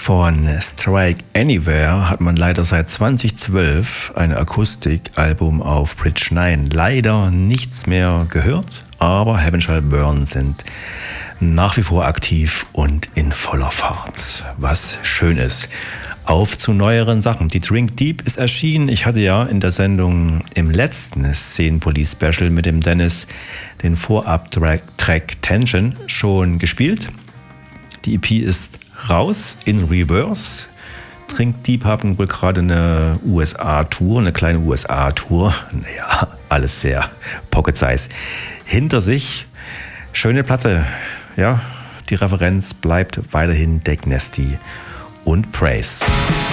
Von Strike Anywhere hat man leider seit 2012 ein Akustikalbum auf Bridge 9 leider nichts mehr gehört, aber Heaven Shall Burn sind nach wie vor aktiv und in voller Fahrt, was schön ist. Auf zu neueren Sachen. Die Drink Deep ist erschienen. Ich hatte ja in der Sendung im letzten Szenenpolice-Special mit dem Dennis den Vorab-Track Tension schon gespielt. Die EP ist raus in Reverse. Drink Deep haben wohl gerade eine USA-Tour, eine kleine USA-Tour. Naja, alles sehr Pocket-Size hinter sich. Schöne Platte. Ja, die Referenz bleibt weiterhin Deck Nasty und Praise.